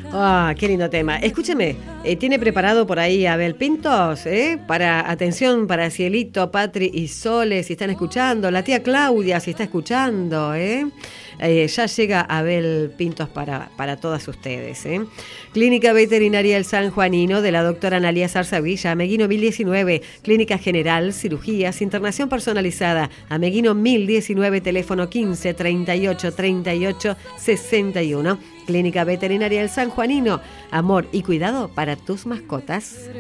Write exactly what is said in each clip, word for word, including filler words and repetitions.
Ah, qué lindo tema. Escúcheme, eh, ¿tiene preparado por ahí Abel Pintos? ¿eh? Para, atención, para Cielito, Patri y Sole, si están escuchando. La tía Claudia, si está escuchando, ¿eh? Eh, ya llega Abel Pintos para, para todas ustedes, ¿eh? Clínica Veterinaria El San Juanino, de la doctora Analía Zarzavilla, Ameguino mil diecinueve, Clínica General, Cirugías, Internación Personalizada, Ameguino mil diecinueve, teléfono quince, treinta y ocho, treinta y ocho, sesenta y uno. Clínica Veterinaria El San Juanino, amor y cuidado para tus mascotas.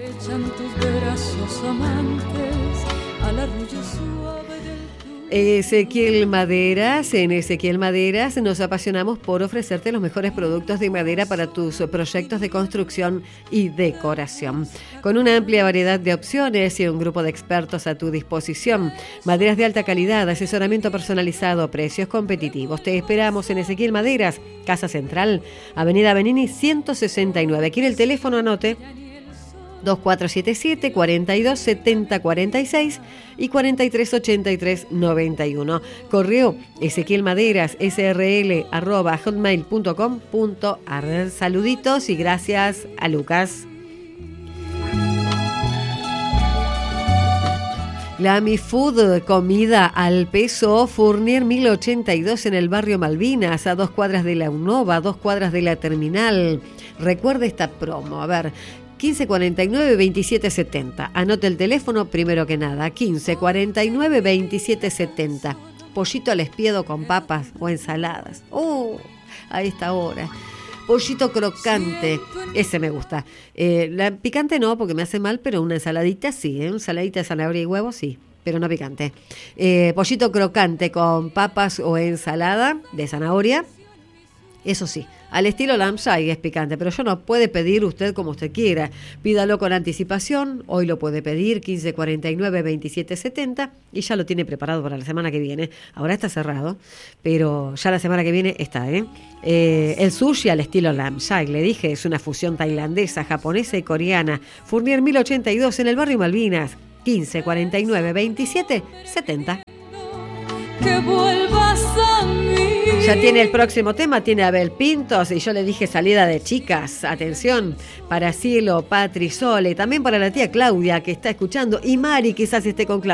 Ezequiel Maderas, en Ezequiel Maderas nos apasionamos por ofrecerte los mejores productos de madera para tus proyectos de construcción y decoración. Con una amplia variedad de opciones y un grupo de expertos a tu disposición. Maderas de alta calidad, asesoramiento personalizado, precios competitivos. Te esperamos en Ezequiel Maderas, Casa Central, Avenida Benini ciento sesenta y nueve. ¿Quiere el teléfono? Anote. dos cuatro siete siete, cuarenta y dos, setenta, cuarenta y seis y cuarenta y tres, ochenta y tres, noventa y uno. Correo Ezequiel Maderas, srl, arroba, hotmail punto com punto ar. Saluditos y gracias a Lucas. La Mi Food, comida al peso, Fournier mil ochenta y dos en el barrio Malvinas, a dos cuadras de la UNOVA, a dos cuadras de la terminal. Recuerde esta promo, a ver... quince cuarenta y nueve, veintisiete setenta. Anote el teléfono primero que nada. quince cuarenta y nueve, veintisiete setenta. Pollito al espiedo con papas o ensaladas. ¡Uh! A esta hora. Pollito crocante. Ese me gusta. Eh, la picante no, porque me hace mal, pero una ensaladita sí. ¿eh? Una ensaladita de zanahoria y huevo sí, pero no picante. Eh, pollito crocante con papas o ensalada de zanahoria. Eso sí, al estilo Lamsay es picante, pero yo no puede pedir usted como usted quiera. Pídalo con anticipación, hoy lo puede pedir quince cuarenta y nueve, veintisiete setenta y ya lo tiene preparado para la semana que viene. Ahora está cerrado, pero ya la semana que viene está, ¿eh? Eh, el sushi al estilo Lamsay, le dije, es una fusión tailandesa, japonesa y coreana. Fournier mil ochenta y dos en el barrio Malvinas, quince cuarenta y nueve, veintisiete setenta. Que vuelvas a mí. Ya tiene el próximo tema, tiene Abel Pintos y yo le dije salida de chicas. Atención, para Cielo, Patri, Sole, también para la tía Claudia que está escuchando y Mari quizás esté con Claudia.